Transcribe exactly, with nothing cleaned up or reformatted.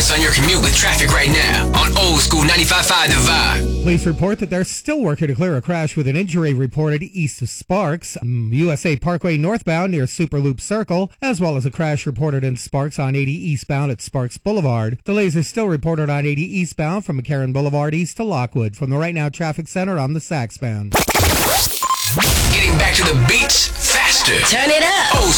focus on your commute with traffic right now on Old School ninety-five point five The Vibe. Police report that they're still working to clear a crash with an injury reported east of Sparks, um, U S A Parkway northbound near Superloop Circle, as well as a crash reported in Sparks on eighty eastbound at Sparks Boulevard. Delays are still reported on eighty eastbound from McCarran Boulevard east to Lockwood. From the Right Now Traffic Center, I'm the Saxbound. Getting back to the beats faster. Turn it up. Old